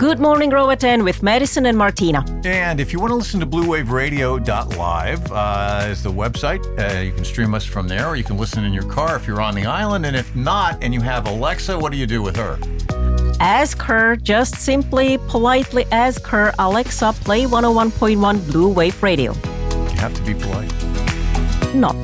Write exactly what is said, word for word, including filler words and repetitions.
Good Morning Roatan with Madison and Martina. And if you want to listen to blue wave radio dot live uh, is the website. Uh, you can stream us from there, or you can listen in your car if you're on the island. And if not, and you have Alexa, what do you do with her? Ask her, just simply, politely ask her, Alexa, play one oh one point one Blue Wave Radio. You have to be polite. Not